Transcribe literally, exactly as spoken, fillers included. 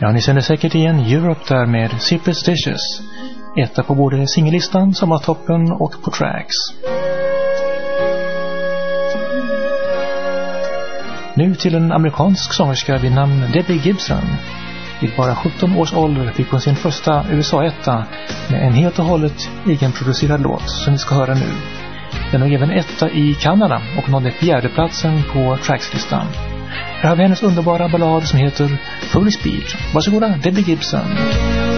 Ja, ni känner säkert igen Europe där med Superstitious. Etta på både singellistan, sommartoppen och på Tracks. Nu till en amerikansk sångerska vid namn Debbie Gibson. Vid bara sjutton års ålder fick hon sin första U S A-etta med en helt och hållet egenproducerad låt som vi ska höra nu. Den var även etta i Kanada och nådde fjärdeplatsen på Trackslistan. Här har vi hennes underbara ballad som heter Full Speed. Varsågoda, Debbie Gibson.